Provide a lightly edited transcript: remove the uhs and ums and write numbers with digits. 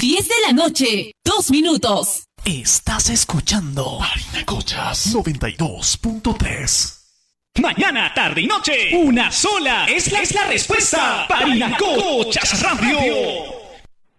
10 de la noche, 2 minutos. Estás escuchando Parinacochas 92.3. Mañana, tarde y noche, una sola es la respuesta. Parinacochas Radio.